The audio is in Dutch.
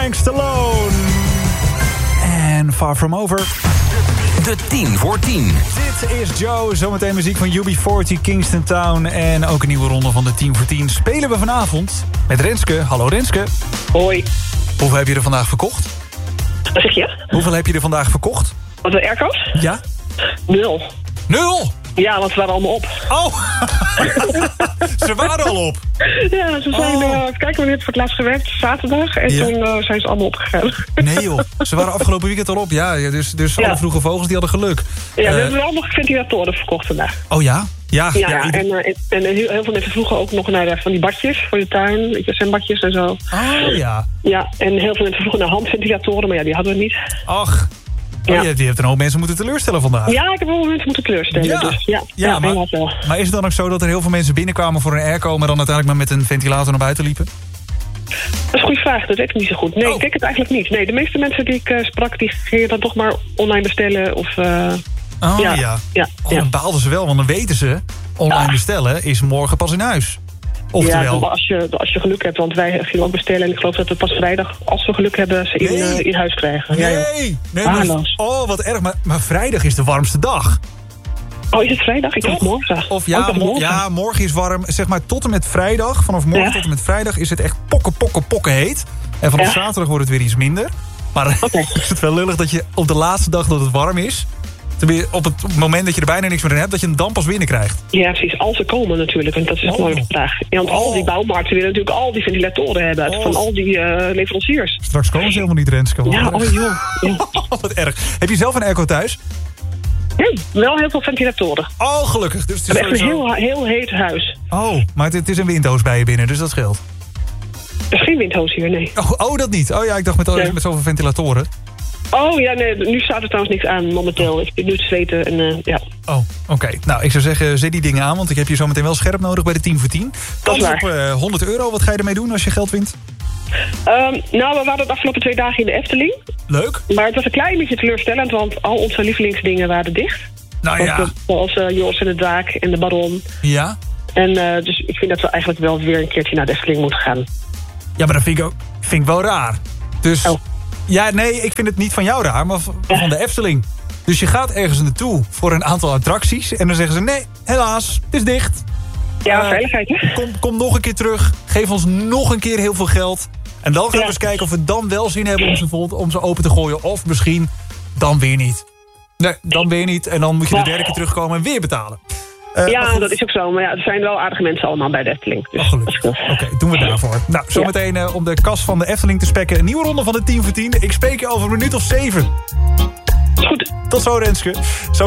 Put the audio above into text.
Frank Stallone. En Far From Over. De 10 voor 10. Dit is Joe. Zometeen muziek van UB40, Kingston Town. En ook een nieuwe ronde van de 10 voor 10. Spelen we vanavond met Renske. Hallo Renske. Hoi. Hoeveel heb je er vandaag verkocht? Wat zeg je? Hoeveel heb je er vandaag verkocht? Wat de airco's? Ja? 0. 0? Ja, want ze waren allemaal op. Oh! Ze waren al op. Ja, ze zijn... kijk, wanneer het voor het laatst gewerkt? Zaterdag. En toen zijn ze allemaal opgegaan. Nee joh, ze waren afgelopen weekend al op. Ja, dus alle vroege vogels die hadden geluk. Ja, we hebben wel nog ventilatoren verkocht vandaag. Oh ja? Ja, en heel veel mensen vroegen ook nog naar van die badjes voor je tuin. Weet je, zwembadjes en zo. Oh ja. Ja, en heel veel mensen vroegen naar handventilatoren, maar ja, die hadden we niet. Ach. Oh, ja. Je hebt een hoop mensen moeten teleurstellen vandaag. Ja, ik heb wel mensen moeten teleurstellen. Ja, dus maar is het dan ook zo dat er heel veel mensen binnenkwamen voor een airco, maar dan uiteindelijk maar met een ventilator naar buiten liepen? Dat is een goede vraag, dat weet ik niet zo goed. Nee, ik denk het eigenlijk niet. Nee, de meeste mensen die ik sprak, die gingen dan toch maar online bestellen. Of, Dan baalden ze wel, want dan weten ze, online bestellen is morgen pas in huis. Oftewel. Ja, als je geluk hebt, want wij gingen ook bestellen en ik geloof dat we pas vrijdag, als we geluk hebben, ze in huis krijgen. Nee, wat erg. Maar vrijdag is de warmste dag. Oh, is het vrijdag? Ik dacht morgen. Of ja, morgen is warm. Zeg maar tot en met vrijdag. Vanaf morgen tot en met vrijdag is het echt pokken heet. En vanaf zaterdag wordt het weer iets minder. Maar is het wel lullig dat je op de laatste dag dat het warm is, op het moment dat je er bijna niks meer in hebt, dat je hem dan pas binnenkrijgt. Ja, precies. Als ze komen natuurlijk. En dat is gewoon een vraag. Ja, want al die bouwmarkten willen natuurlijk al die ventilatoren hebben. Van al die leveranciers. Straks komen ze helemaal niet, Renske. Ja, joh. Ja. Wat erg. Heb je zelf een airco thuis? Nee, wel heel veel ventilatoren. Oh, gelukkig. Dus het is echt een heel heet huis. Oh, maar het is een windhoos bij je binnen, dus dat scheelt. Er is geen windhoos hier, nee. Oh, dat niet. Oh ja, ik dacht met zoveel ventilatoren. Oh ja, nee, nu staat er trouwens niks aan momenteel. Ik ben nu te zweten en ja. Oh, oké. Nou, ik zou zeggen, zet die dingen aan, want ik heb je zo meteen wel scherp nodig bij de 10 voor 10. Dat is waar. Op €100, wat ga je ermee doen als je geld wint? We waren de afgelopen 2 dagen in de Efteling. Leuk. Maar het was een klein beetje teleurstellend, want al onze lievelingsdingen waren dicht. Nou ja. Zoals Joris en de Draak en de Baron. Ja. En dus ik vind dat we eigenlijk wel weer een keertje naar de Efteling moeten gaan. Ja, maar dat vind ik wel raar. Dus... Oh. Ja, nee, ik vind het niet van jou raar, maar van de Efteling. Dus je gaat ergens naartoe voor een aantal attracties en dan zeggen ze, nee, helaas, het is dicht. Ja, veiligheid, hè? Kom nog een keer terug, geef ons nog een keer heel veel geld. En dan gaan we eens kijken of we dan wel zin hebben om ze open te gooien. Of misschien dan weer niet. Nee, dan weer niet. En dan moet je de derde keer terugkomen en weer betalen. Dat is ook zo. Maar ja, er zijn wel aardige mensen allemaal bij de Efteling. Dus gelukkig. Oké, doen we daarvoor. Nou, zometeen om de kas van de Efteling te spekken. Een nieuwe ronde van de 10 voor 10. Ik spreek je over een minuut of 7. Is goed. Tot zo, Renske.